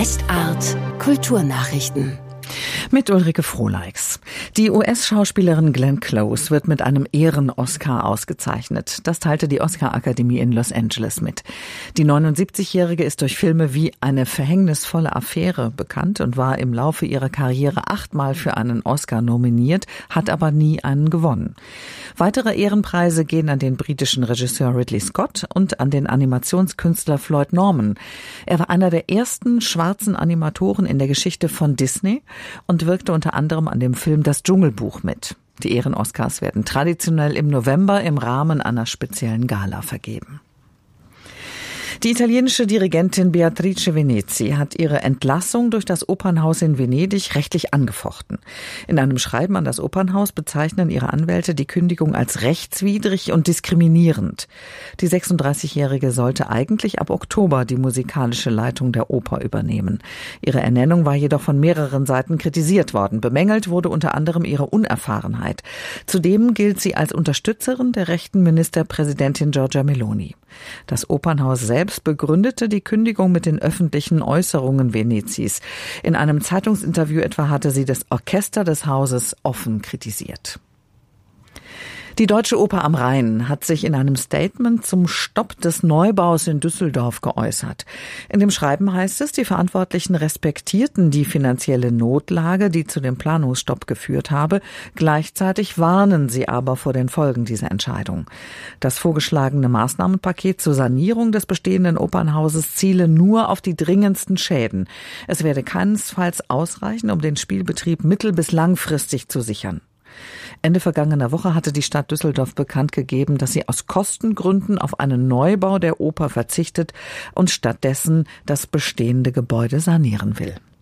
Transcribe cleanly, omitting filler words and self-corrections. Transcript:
Best Art Kulturnachrichten. Mit Ulrike Frohleix. Die US-Schauspielerin Glenn Close wird mit einem Ehren-Oscar ausgezeichnet. Das teilte die Oscar-Akademie in Los Angeles mit. Die 79-Jährige ist durch Filme wie Eine verhängnisvolle Affäre bekannt und war im Laufe ihrer Karriere 8-mal für einen Oscar nominiert, hat aber nie einen gewonnen. Weitere Ehrenpreise gehen an den britischen Regisseur Ridley Scott und an den Animationskünstler Floyd Norman. Er war einer der ersten schwarzen Animatoren in der Geschichte von Disney und wirkte unter anderem an dem Film Das Dschungelbuch mit. Die Ehren-Oscars werden traditionell im November im Rahmen einer speziellen Gala vergeben. Die italienische Dirigentin Beatrice Venezi hat ihre Entlassung durch das Opernhaus in Venedig rechtlich angefochten. In einem Schreiben an das Opernhaus bezeichnen ihre Anwälte die Kündigung als rechtswidrig und diskriminierend. Die 36-Jährige sollte eigentlich ab Oktober die musikalische Leitung der Oper übernehmen. Ihre Ernennung war jedoch von mehreren Seiten kritisiert worden. Bemängelt wurde unter anderem ihre Unerfahrenheit. Zudem gilt sie als Unterstützerin der rechten Ministerpräsidentin Giorgia Meloni. Das Opernhaus selbst begründete die Kündigung mit den öffentlichen Äußerungen Venezis. In einem Zeitungsinterview etwa hatte sie das Orchester des Hauses offen kritisiert. Die Deutsche Oper am Rhein hat sich in einem Statement zum Stopp des Neubaus in Düsseldorf geäußert. In dem Schreiben heißt es, die Verantwortlichen respektierten die finanzielle Notlage, die zu dem Planungsstopp geführt habe. Gleichzeitig warnen sie aber vor den Folgen dieser Entscheidung. Das vorgeschlagene Maßnahmenpaket zur Sanierung des bestehenden Opernhauses ziele nur auf die dringendsten Schäden. Es werde keinesfalls ausreichen, um den Spielbetrieb mittel- bis langfristig zu sichern. Ende vergangener Woche hatte die Stadt Düsseldorf bekannt gegeben, dass sie aus Kostengründen auf einen Neubau der Oper verzichtet und stattdessen das bestehende Gebäude sanieren will.